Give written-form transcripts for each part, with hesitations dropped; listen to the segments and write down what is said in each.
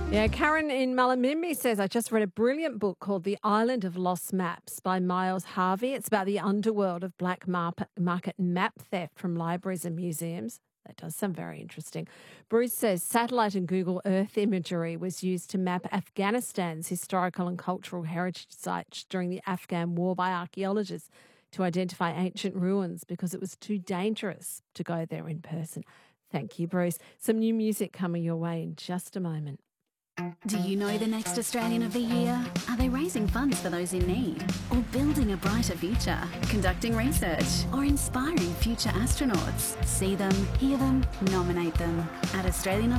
Yeah, Karen in Malamimbi says, I just read a brilliant book called The Island of Lost Maps by Miles Harvey. It's about the underworld of black market map theft from libraries and museums. That does sound very interesting. Bruce says satellite and Google Earth imagery was used to map Afghanistan's historical and cultural heritage sites during the Afghan war by archaeologists to identify ancient ruins because it was too dangerous to go there in person. Thank you, Bruce. Some new music coming your way in just a moment. Do you know the next Australian of the Year? Are they raising funds for those in need? Or building a brighter future? Conducting research? Or inspiring future astronauts? See them, hear them, nominate them at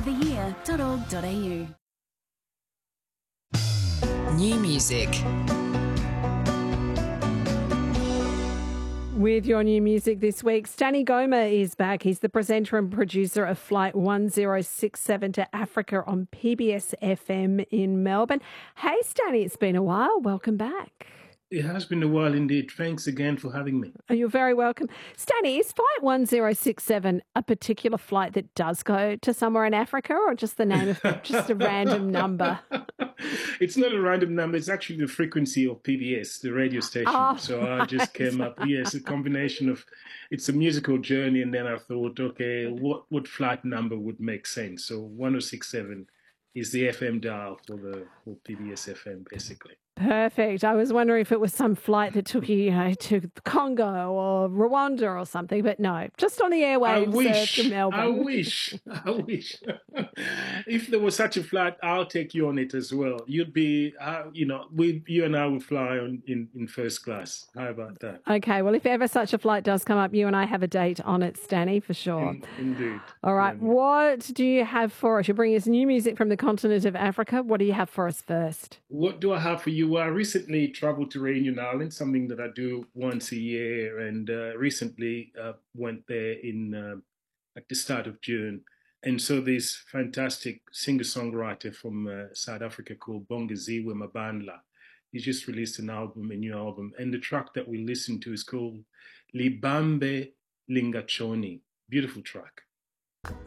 australianoftheyear.org.au. New music. With your new music this week, Stanny Goma is back. He's the presenter and producer of Flight 1067 to Africa on PBS FM in Melbourne. Hey, Stanny, it's been a while. Welcome back. It has been a while indeed. Thanks again for having me. Oh, you're very welcome. Stanny, is Flight 1067 a particular flight that does go to somewhere in Africa, or just the name of just a random number? It's not a random number. It's actually the frequency of PBS, the radio station. So I just came up. Yes, a combination of, it's a musical journey. And then I thought, okay, what flight number would make sense? So 1067 is the FM dial for PBS FM, basically. Perfect. I was wondering if it was some flight that took you, to Congo or Rwanda or something, but no, just on the airwaves to Melbourne. I wish. If there was such a flight, I'll take you on it as well. You'd be, you and I will fly in first class. How about that? Okay. Well, if ever such a flight does come up, you and I have a date on it, Stanny, for sure. Indeed. All right. Yeah. What do you have for us? You're bringing us new music from the continent of Africa. What do you have for us first? What do I have for you? Well, I recently traveled to Réunion Island, something that I do once a year, and recently went there at the start of June. And so this fantastic singer-songwriter from South Africa called Bongeziwe Mabandla, he just released a new album, and the track that we listened to is called Libambe Lingachoni. Beautiful track.